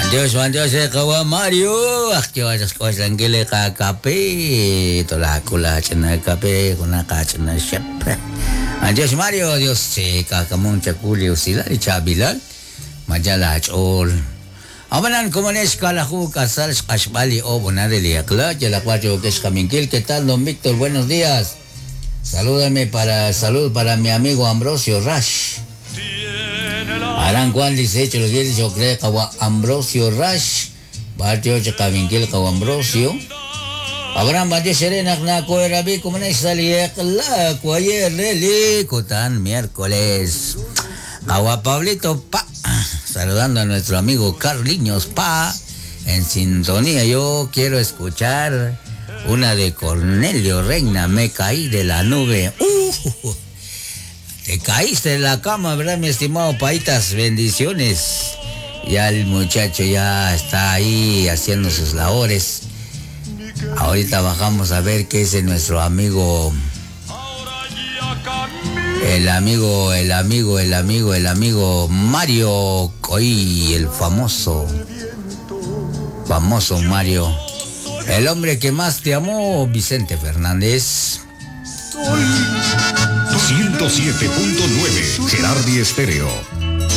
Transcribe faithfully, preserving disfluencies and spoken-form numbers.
Dios, Dios, kawan Mario. Akyo ajas ko sang gile ka kape. Tola kula chana kape, kuna ka chana shep. Dios Mario, Dios se kakamon chakuli usila di chabilal. Majala chol. Amanan komanes kalahu kasal kashbali o bonare liakla. Yala cuatro que es Camingil. ¿Qué tal, don Víctor? Buenos días. Salúdame para, salud para mi amigo Ambrosio Rash. Aran Juan dieciocho, los días yo creo que Ambrosio Rash, Bartio Chacavingil, que Ambrosio. Abraham Batio Serena, Naco Erabi, como no salía, la cuayer, Leli, Cotán, miércoles. Agua Pablito, pa, saludando a nuestro amigo Carliños, pa, en sintonía. Yo quiero escuchar una de Cornelio Reina, me caí de la nube. Uh, Te caíste de la cama, ¿verdad, mi estimado Paitas? Bendiciones. Ya el muchacho ya está ahí haciendo sus labores. Ahorita bajamos a ver qué es nuestro amigo. El amigo, el amigo, el amigo, el amigo Mario Coy, el famoso. Famoso Mario. El hombre que más te amó, Vicente Fernández. ciento siete punto nueve Gerardi Estéreo.